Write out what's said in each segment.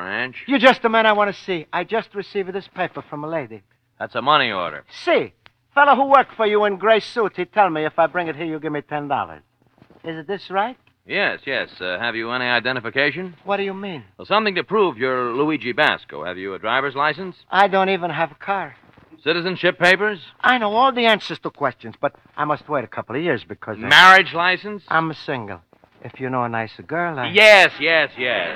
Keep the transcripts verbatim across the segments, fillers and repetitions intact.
ranch. You're just the man I want to see. I just received this paper from a lady. That's a money order. See, fellow who worked for you in gray suit, he tell me if I bring it here, you give me ten dollars. Is it this right? Yes, yes. Uh, have you any identification? What do you mean? Well, something to prove you're Luigi Basco. Have you a driver's license? I don't even have a car. Citizenship papers? I know all the answers to questions, but I must wait a couple of years because... I... Marriage license? I'm single. If you know a nicer girl, I... Yes, yes, yes.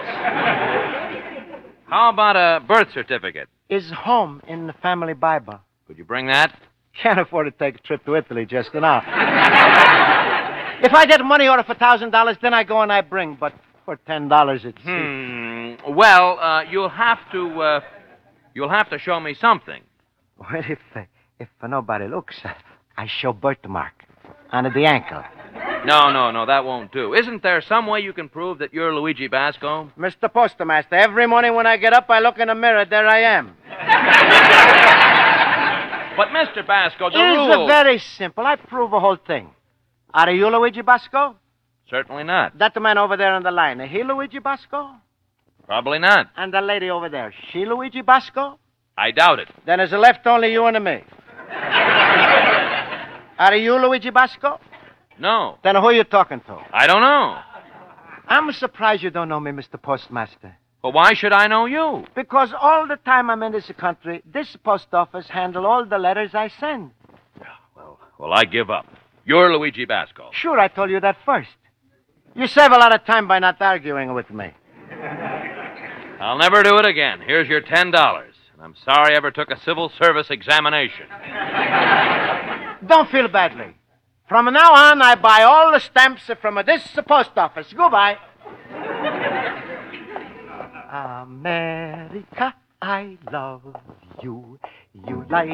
How about a birth certificate? Is home in the family Bible. Could you bring that? Can't afford to take a trip to Italy just now. If I get a money order for one thousand dollars, then I go and I bring. But for ten dollars, it's... Hmm. Well, uh, you'll have to, uh, you'll have to show me something. Well, if, uh, if nobody looks, uh, I show birthmark under the ankle. No, no, no, that won't do. Isn't there some way you can prove that you're Luigi Basco? Mister Postmaster, every morning when I get up, I look in the mirror. There I am. But, Mister Basco, the It's rule... It's very simple. I prove the whole thing. Are you Luigi Basco? Certainly not. That the man over there on the line, is he Luigi Basco? Probably not. And the lady over there, she Luigi Basco? I doubt it. Then there's left only you and me. Are you Luigi Basco? No. Then who are you talking to? I don't know. I'm surprised you don't know me, Mister Postmaster. But why should I know you? Because all the time I'm in this country, this post office handle all the letters I send. Well, well, I give up. You're Luigi Basco. Sure, I told you that first. You save a lot of time by not arguing with me. I'll never do it again. Here's your ten dollars. And I'm sorry I ever took a civil service examination. Don't feel badly. From now on, I buy all the stamps from this post office. Goodbye. America, I love you. You like